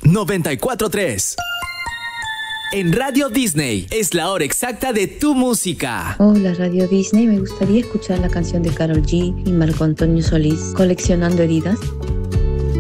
94.3. En Radio Disney es la hora exacta de tu música. Hola Radio Disney, me gustaría escuchar la canción de Karol G y Marco Antonio Solís, Coleccionando Heridas.